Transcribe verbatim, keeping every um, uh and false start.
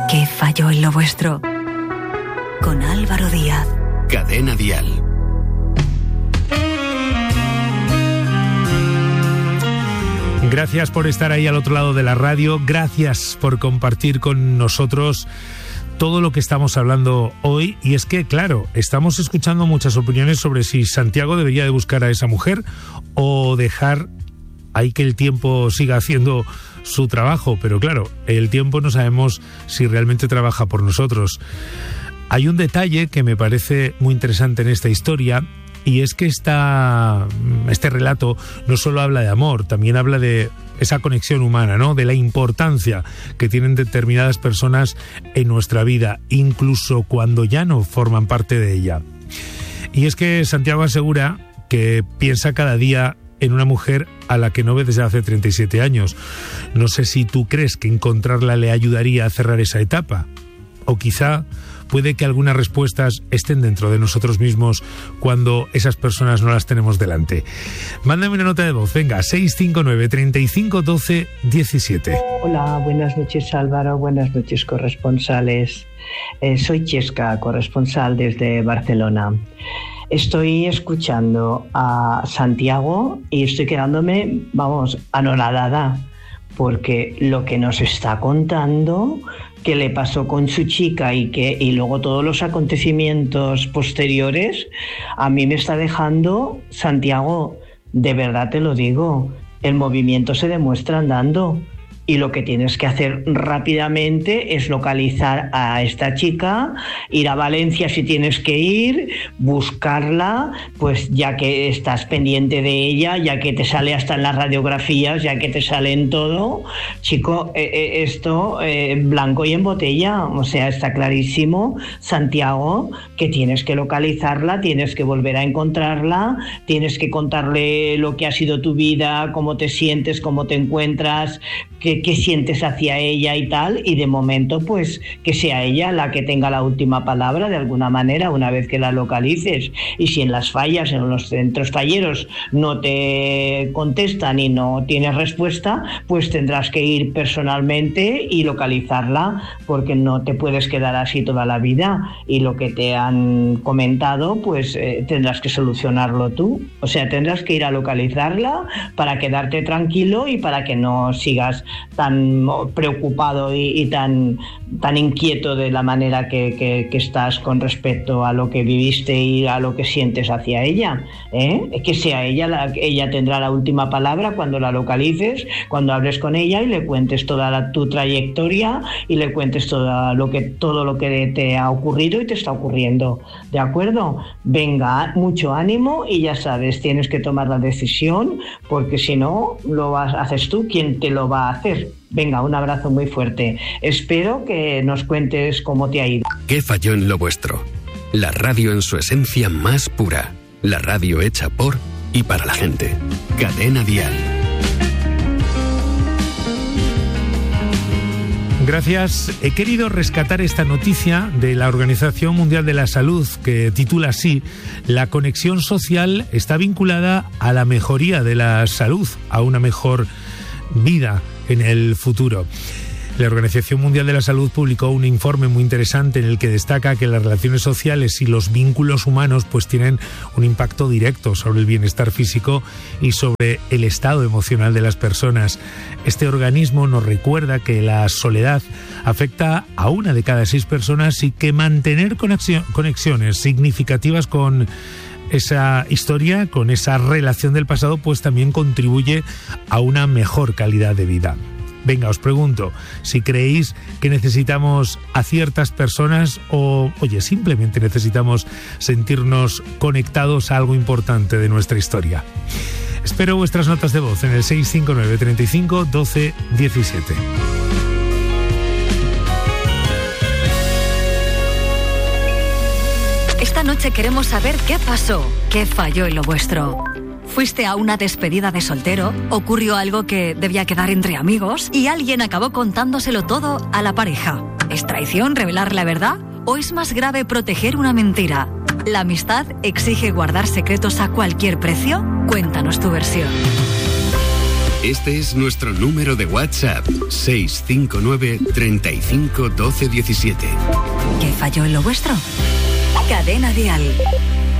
¿Qué falló en lo vuestro? Con Álvaro Díaz. Cadena Dial. Gracias por estar ahí al otro lado de la radio. Gracias por compartir con nosotros todo lo que estamos hablando hoy. Y es que, claro, estamos escuchando muchas opiniones sobre si Santiago debería de buscar a esa mujer o dejar ahí que el tiempo siga haciendo su trabajo. Pero claro, el tiempo no sabemos si realmente trabaja por nosotros. Hay un detalle que me parece muy interesante en esta historia, y es que esta, este relato no solo habla de amor, también habla de esa conexión humana, ¿no? De la importancia que tienen determinadas personas en nuestra vida, incluso cuando ya no forman parte de ella. Y es que Santiago asegura que piensa cada día en una mujer a la que no ve desde hace treinta y siete años. No sé si tú crees que encontrarla le ayudaría a cerrar esa etapa. O quizá puede que algunas respuestas estén dentro de nosotros mismos cuando esas personas no las tenemos delante. Mándame una nota de voz, venga, seis cinco nueve, treinta y cinco, doce, diecisiete. Hola, buenas noches Álvaro, buenas noches corresponsales. Eh, soy Chesca, corresponsal desde Barcelona. Estoy escuchando a Santiago y estoy quedándome, vamos, anonadada, porque lo que nos está contando, que le pasó con su chica y que y luego todos los acontecimientos posteriores, a mí me está dejando, Santiago, de verdad te lo digo, el movimiento se demuestra andando. Y lo que tienes que hacer rápidamente es localizar a esta chica, ir a Valencia si tienes que ir, buscarla, pues ya que estás pendiente de ella, ya que te sale hasta en las radiografías, ya que te sale en todo, chico, eh, eh, esto eh, blanco y en botella, o sea, está clarísimo, Santiago, que tienes que localizarla, tienes que volver a encontrarla, tienes que contarle lo que ha sido tu vida, cómo te sientes, cómo te encuentras, qué, qué sientes hacia ella y tal, y de momento pues que sea ella la que tenga la última palabra de alguna manera una vez que la localices. Y si en las fallas, en los centros falleros no te contestan y no tienes respuesta, pues tendrás que ir personalmente y localizarla, porque no te puedes quedar así toda la vida, y lo que te han comentado pues eh, tendrás que solucionarlo tú, o sea, tendrás que ir a localizarla para quedarte tranquilo y para que no sigas tan preocupado y, y tan, tan inquieto de la manera que, que, que estás con respecto a lo que viviste y a lo que sientes hacia ella, ¿eh? Que sea ella, la, ella tendrá la última palabra cuando la localices, cuando hables con ella y le cuentes toda la, tu trayectoria y le cuentes toda lo que, todo lo que te ha ocurrido y te está ocurriendo, ¿de acuerdo? Venga, mucho ánimo, y ya sabes, tienes que tomar la decisión, porque si no, lo vas, haces tú, quien te lo va a hacer. Venga, un abrazo muy fuerte. Espero que nos cuentes cómo te ha ido. ¿Qué falló en lo vuestro? La radio en su esencia más pura. La radio hecha por y para la gente. Cadena Dial. Gracias. He querido rescatar esta noticia de la Organización Mundial de la Salud, que titula así: la conexión social está vinculada a la mejoría de la salud, a una mejor vida en el futuro. La Organización Mundial de la Salud publicó un informe muy interesante en el que destaca que las relaciones sociales y los vínculos humanos pues tienen un impacto directo sobre el bienestar físico y sobre el estado emocional de las personas. Este organismo nos recuerda que la soledad afecta a una de cada seis personas y que mantener conexiones significativas con esa historia, con esa relación del pasado, pues también contribuye a una mejor calidad de vida. Venga, os pregunto si creéis que necesitamos a ciertas personas o, oye, simplemente necesitamos sentirnos conectados a algo importante de nuestra historia. Espero vuestras notas de voz en el seis cinco nueve, treinta y cinco, doce, diecisiete. Esta noche queremos saber qué pasó, qué falló en lo vuestro. ¿Fuiste a una despedida de soltero? ¿Ocurrió algo que debía quedar entre amigos y alguien acabó contándoselo todo a la pareja? ¿Es traición revelar la verdad? ¿O es más grave proteger una mentira? ¿La amistad exige guardar secretos a cualquier precio? Cuéntanos tu versión. Este es nuestro número de WhatsApp, seis cinco nueve, treinta y cinco, doce, diecisiete. ¿Qué falló en lo vuestro? Cadena Dial.